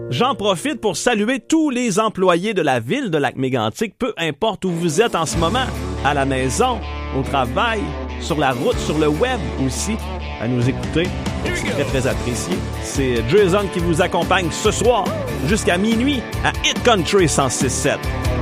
J'en profite pour saluer tous les employés de la ville de Lac-Mégantic, peu importe où vous êtes en ce moment, à la maison, au travail, sur la route, sur le web aussi, à nous écouter. C'est très, très apprécié. C'est Jason qui vous accompagne ce soir jusqu'à minuit à Hit Country 106.7.